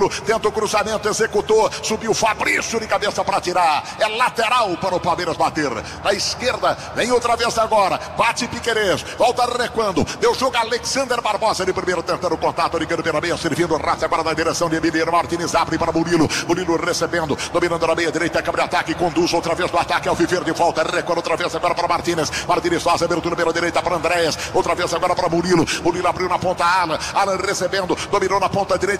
Tenta o cruzamento, executou, subiu Fabrício de cabeça para tirar. É lateral para o Palmeiras bater. Na esquerda, vem outra vez agora. Bate Piquerez, volta recuando. Deu jogo Alexander Barbosa de primeiro, tentando o contato, ligando pela meia, servindo o Rafa agora na direção de Emílio Martins. Abre para Murilo. Murilo recebendo, dominando na meia direita, câmara de ataque, conduz outra vez do ataque ao Viver de volta. Recuando outra vez agora para Martins. Martins faz abertura pela direita para Andréas. Outra vez agora para Murilo. Murilo abriu na ponta Alan. Alan recebendo, dominou na ponta direita.